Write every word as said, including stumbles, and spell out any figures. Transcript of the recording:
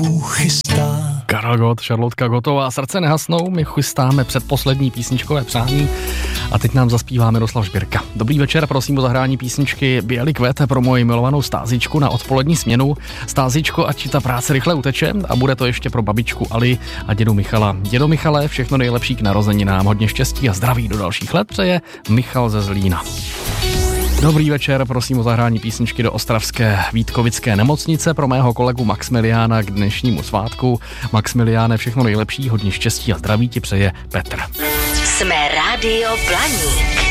Bůh chystá. Karel Gott, Šarlotka Gottová, Srdce nehasnou, my chystáme předposlední písničkové přání a teď nám zaspívá Miroslav Žbírka. Dobrý večer, prosím o zahrání písničky Bělý kvet pro moji milovanou Stázičku na odpolední směnu. Stázičko, ať ti ta práce rychle uteče, a bude to ještě pro babičku Ali a dědu Michala. Dědo Michale, všechno nejlepší k narozeninám, hodně štěstí a zdraví do dalších let přeje Michal ze Zlína. Dobrý večer, prosím o zahrání písničky do ostravské Vítkovické nemocnice pro mého kolegu Maxmiliána k dnešnímu svátku. Maxmiliáne, všechno nejlepší, hodně štěstí a zdraví ti přeje Petr. Jsme Rádio Blaník.